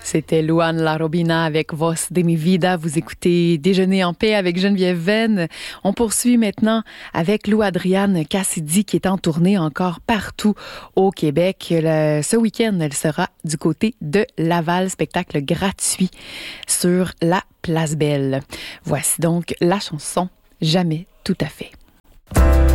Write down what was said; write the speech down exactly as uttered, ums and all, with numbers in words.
C'était Luan Larobina avec Voz de mi vida. Vous écoutez Déjeuner en paix avec Geneviève Venn. On poursuit maintenant avec Lou Adriane Cassidy qui est en tournée encore partout au Québec. Le, ce week-end, elle sera du côté de Laval, spectacle gratuit sur la Place Belle. Voici donc la chanson Jamais tout à fait.